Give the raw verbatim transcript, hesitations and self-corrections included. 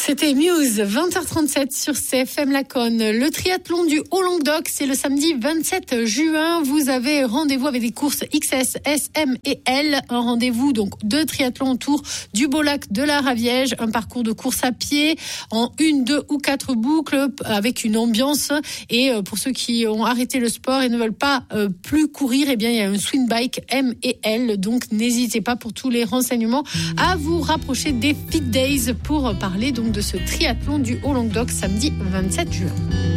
C'était Muse, vingt heures trente-sept sur C F M Laconne. Le triathlon du Haut-Languedoc, c'est le samedi vingt-sept juin. Vous avez rendez-vous avec des courses X S, S, M et L. Un rendez-vous donc de triathlon autour du beau lac de la Raviège. Un parcours de course à pied en une, deux ou quatre boucles avec une ambiance. Et pour ceux qui ont arrêté le sport et ne veulent pas euh, plus courir, eh bien, il y a un swing bike M et L. Donc, n'hésitez pas pour tous les renseignements à vous rapprocher des Fit Days pour parler donc de ce triathlon du Haut-Languedoc samedi vingt-sept juin.